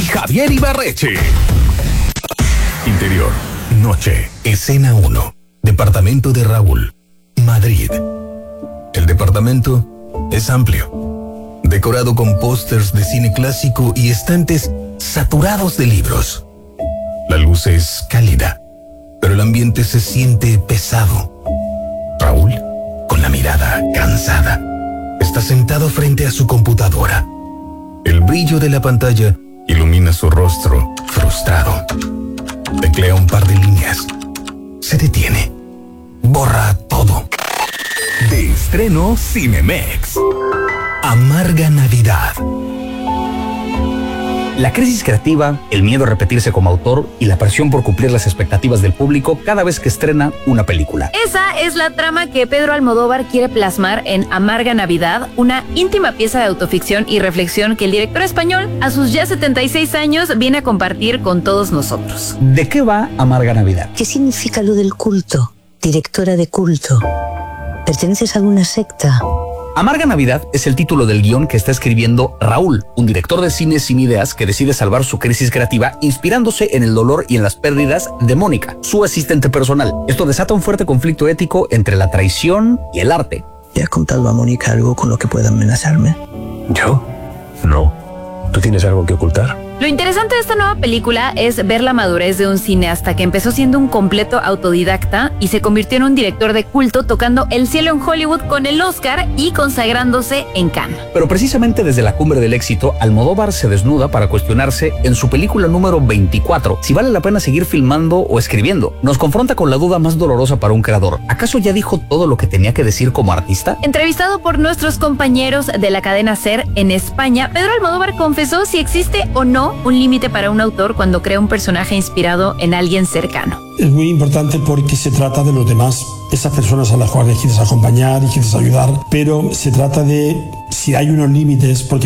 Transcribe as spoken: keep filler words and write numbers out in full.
Javier Ibarreche. Interior, noche, escena uno. Departamento de Raúl, Madrid. El departamento es amplio, decorado con pósters de cine clásico y estantes saturados de libros. La luz es cálida, pero el ambiente se siente pesado. Raúl, con la mirada cansada, está sentado frente a su computadora. El brillo de la pantalla ilumina su rostro frustrado. Teclea un par de líneas. Se detiene. Borra todo. De estreno Cinemex. Amarga Navidad. La crisis creativa, el miedo a repetirse como autor y la presión por cumplir las expectativas del público cada vez que estrena una película. Esa es la trama que Pedro Almodóvar quiere plasmar en Amarga Navidad, una íntima pieza de autoficción y reflexión que el director español, a sus ya setenta y seis años, viene a compartir con todos nosotros. ¿De qué va Amarga Navidad? ¿Qué significa lo del culto? Directora de culto. ¿Perteneces a alguna secta? Amarga Navidad es el título del guión que está escribiendo Raúl, un director de cine sin ideas que decide salvar su crisis creativa inspirándose en el dolor y en las pérdidas de Mónica, su asistente personal. Esto desata un fuerte conflicto ético entre la traición y el arte. ¿Le has contado a Mónica algo con lo que pueda amenazarme? ¿Yo? No. ¿Tú tienes algo que ocultar? Lo interesante de esta nueva película es ver la madurez de un cineasta que empezó siendo un completo autodidacta y se convirtió en un director de culto tocando el cielo en Hollywood con el Oscar y consagrándose en Cannes. Pero precisamente desde la cumbre del éxito, Almodóvar se desnuda para cuestionarse en su película número veinticuatro si vale la pena seguir filmando o escribiendo. Nos confronta con la duda más dolorosa para un creador. ¿Acaso ya dijo todo lo que tenía que decir como artista? Entrevistado por nuestros compañeros de la cadena SER en España, Pedro Almodóvar confesó si existe o no un límite para un autor cuando crea un personaje inspirado en alguien cercano. Es muy importante porque se trata de los demás, esas personas a las cuales quieres acompañar y quieres ayudar, pero se trata de si hay unos límites, porque